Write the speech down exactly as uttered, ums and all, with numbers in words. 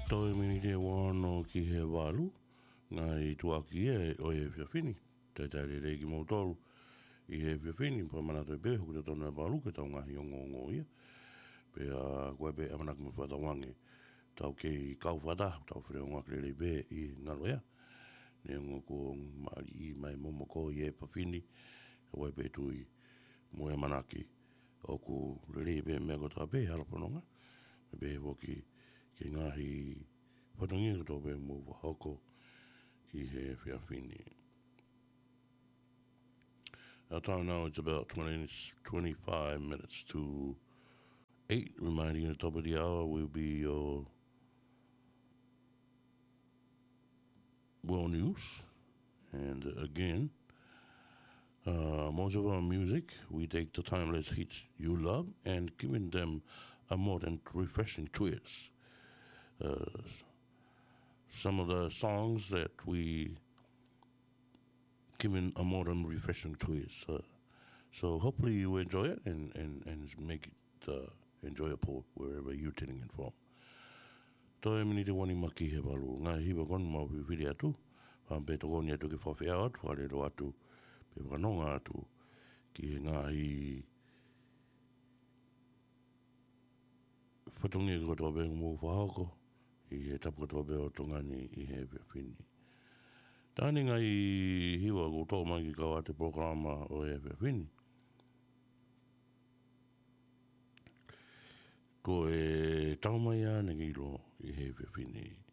Toi mini te wano ki he walu, ngā i tuaki e o e whiawhini, te te re reiki mō tolu, i he whiawhini, pa mana toi pe, huku te tonu e walu, ke tau ngahi o ngō ngō ia, pe a koe pe amanak me whatawange, tau kei kau whata, tau whireo ngakre rei pe i ngalo ia, ne ngō ko maari i mai momoko i e whiawhini, koe pe tui mo e manaki, o ku rei pe mea ko tā pe, harapononga, me pe woki, ke ngahi whatangia ko tō pe mō wahoko i he whiawhini. Our time now is about twenty, twenty-five minutes to eight, reminding you at the top of the hour will be your world news. And again, uh, most of our music, we take the timeless hits you love and giving them a modern, refreshing twist. Uh, some of the songs that we given a modern, refreshing twist. Uh, so hopefully you enjoy it and, and, and make it uh, enjoyable wherever you're tuning in from. Toi mini te wani maki he walu. Ngā hiwa konu mau whiwhiri atu. Whampe to koni atu ke whawhia atu, wharero atu, pe whanonga atu, ki he ngāhi whatongi ko tō pe mō whahoko, i he tapu ko tō pe o tongani i he whiawhini. Tāni ngai hiwa ko tō mai ki kaua te programa o e whiawhini. Ko e taumai ane ki ro i he whiawhini.